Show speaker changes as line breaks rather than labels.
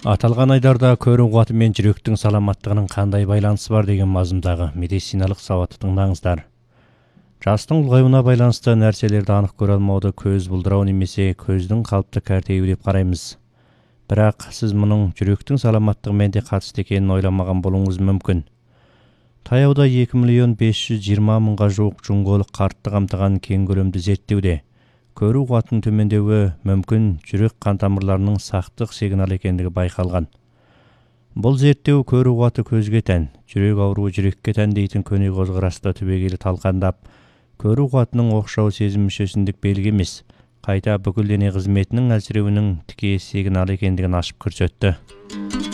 Аталған айдарда көру қуаты мен жүректің саламаттығының қандай байланысы бар деген мазмұндағы медициналық сауатты тыңдаңыздар. Жастың ұлғаюына байланысты нәрселерді анық көре алмауды көз бұлдырау немесе көздің қалыпты кәртеюі деп қараймыз. Бірақ сіз мұның жүректің саламаттығымен де қатысты екенін ойламаған болуыңыз мүмкін. Таяуда 2.520.000-ға жуық жұңғолық қартты қамтыған кең көлемді зерттеуде көру қуатының төмендеуі мүмкін жүрек қан тамырларының сақтық сигналы екендігі байқалған. Бұл зерттеу көру қуаты көзге тән, жүрек ауруы жүрекке тән дейтін көне көзқарасты түбегейлі талқандап, көру қуатының оқшау сезім мүшесіндік белгі емес, қайта бүкіл дене қызметінің әлсіреуінің тікелей сигналы екендігін ашып көрсетті.